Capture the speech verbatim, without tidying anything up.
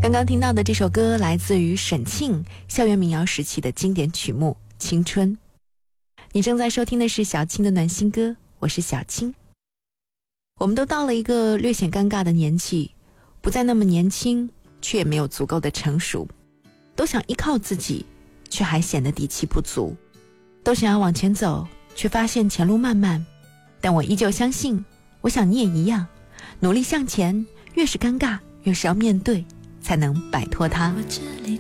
刚刚听到的这首歌来自于沈庆校园民谣时期的经典曲目《青春》。你正在收听的是小青的暖心歌，我是小青。我们都到了一个略显尴尬的年纪，不再那么年轻，却也没有足够的成熟，都想依靠自己，却还显得底气不足，都想要往前走，却发现前路漫漫。但我依旧相信，我想你也一样，努力向前，越是尴尬越是要面对，才能摆脱它。